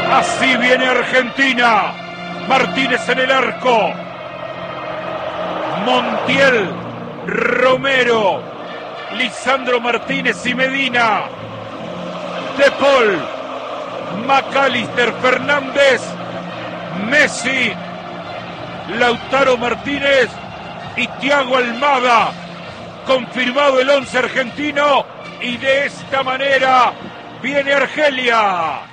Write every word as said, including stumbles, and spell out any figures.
Así viene Argentina. Martínez en el arco. Montiel, Romero, Lisandro Martínez y Medina. De Paul, McAllister, Fernández, Messi, Lautaro Martínez y Thiago Almada. Confirmado el once argentino y de esta manera viene Argelia.